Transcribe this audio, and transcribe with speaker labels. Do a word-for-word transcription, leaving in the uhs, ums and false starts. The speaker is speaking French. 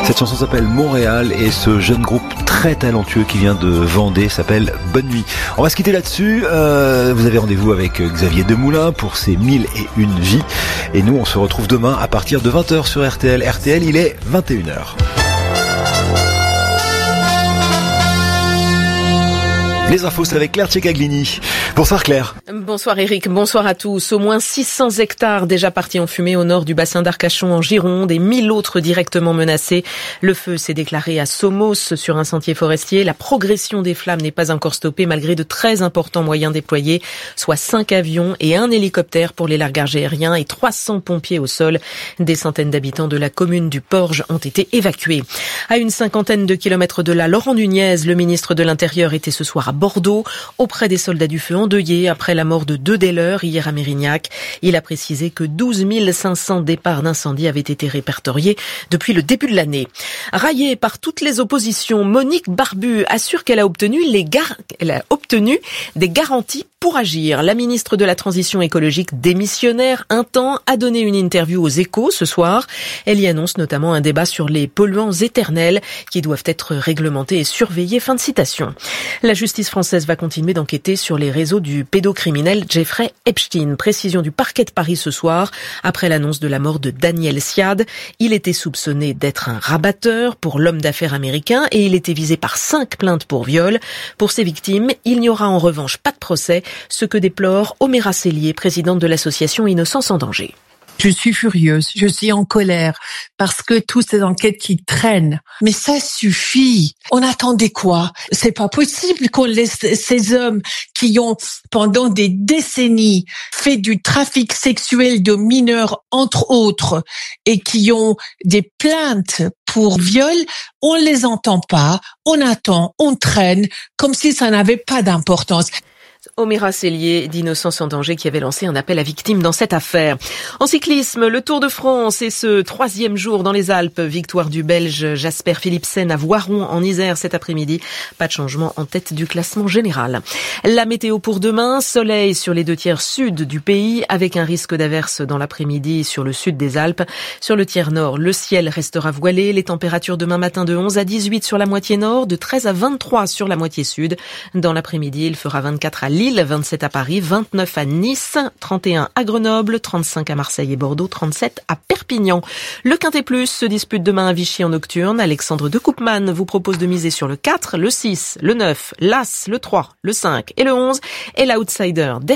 Speaker 1: Cette chanson s'appelle Montréal et ce jeune groupe très talentueux qui vient de Vendée s'appelle Bonne Nuit. On va se quitter là-dessus. Euh, vous avez rendez-vous avec Xavier Demoulin pour ses mille et une vies. Et nous, on se retrouve demain à partir de vingt heures sur R T L. R T L, il est vingt et une heures. Les infos, c'est avec Claire Tchecaglini. Bonsoir Claire.
Speaker 2: Bonsoir Eric, bonsoir à tous. Au moins six cents hectares déjà partis en fumée au nord du bassin d'Arcachon en Gironde et mille autres directement menacés. Le feu s'est déclaré à Somos sur un sentier forestier. La progression des flammes n'est pas encore stoppée malgré de très importants moyens déployés, soit cinq avions et un hélicoptère pour les largages aériens et trois cents pompiers au sol. Des centaines d'habitants de la commune du Porge ont été évacués. À une cinquantaine de kilomètres de là, Laurent Nunez, le ministre de l'Intérieur, était ce soir à Bordeaux, auprès des soldats du feu endeuillés après la mort de deux des leurs hier à Mérignac. Il a précisé que douze mille cinq cents départs d'incendie avaient été répertoriés depuis le début de l'année. Raillée par toutes les oppositions, Monique Barbu assure qu'elle a obtenu les gar... elle a obtenu des garanties pour agir. La ministre de la Transition écologique démissionnaire un temps a donné une interview aux Échos ce soir. Elle y annonce notamment un débat sur les polluants éternels qui doivent être réglementés et surveillés. Fin de citation. La justice française va continuer d'enquêter sur les réseaux du pédocriminel Jeffrey Epstein. Précision du parquet de Paris ce soir, après l'annonce de la mort de Daniel Siad. Il était soupçonné d'être un rabatteur pour l'homme d'affaires américain et il était visé par cinq plaintes pour viol. Pour ses victimes, il n'y aura en revanche pas de procès, ce que déplore Oméra Cellier, présidente de l'association Innocence en danger.
Speaker 3: Je suis furieuse, je suis en colère parce que toutes ces enquêtes qui traînent. Mais ça suffit. On attendait quoi? C'est pas possible qu'on laisse ces hommes qui ont pendant des décennies fait du trafic sexuel de mineurs entre autres et qui ont des plaintes pour viol, on les entend pas, on attend, on traîne comme si ça n'avait pas d'importance.
Speaker 2: Oméra Cellier d'Innocence en danger qui avait lancé un appel à victimes dans cette affaire. En cyclisme, le Tour de France et ce troisième jour dans les Alpes. Victoire du Belge Jasper Philipsen à Voiron en Isère cet après-midi. Pas de changement en tête du classement général. La météo pour demain, soleil sur les deux tiers sud du pays avec un risque d'averse dans l'après-midi sur le sud des Alpes. Sur le tiers nord, le ciel restera voilé. Les températures demain matin de onze à dix-huit sur la moitié nord, de treize à vingt-trois sur la moitié sud. Dans l'après-midi, il fera vingt-quatre à Lille, vingt-sept à Paris, vingt-neuf à Nice, trente et un à Grenoble, trente-cinq à Marseille et Bordeaux, trente-sept à Perpignan. Le Quintet Plus se dispute demain à Vichy en nocturne. Alexandre de Koopman vous propose de miser sur le quatre, le six, le neuf, l'As, le trois, le cinq et le onze. Et l'outsider